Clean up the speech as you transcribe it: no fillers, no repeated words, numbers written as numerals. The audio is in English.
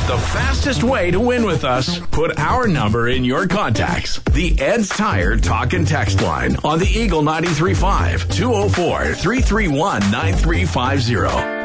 The fastest way to win with us, put our number in your contacts. The Ed's Tire Talk and Text line on the Eagle 93.5, 204-331-9350.